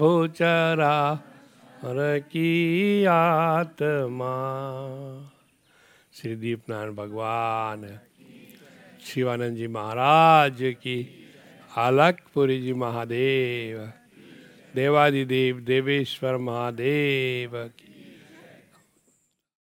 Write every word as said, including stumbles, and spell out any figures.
चरा हर की आत्मा। श्री दीपनारायण भगवान, शिवानंद जी महाराज की, अलकपुरी जी महादेव, देवादिदेव देवेश्वर महादेव की।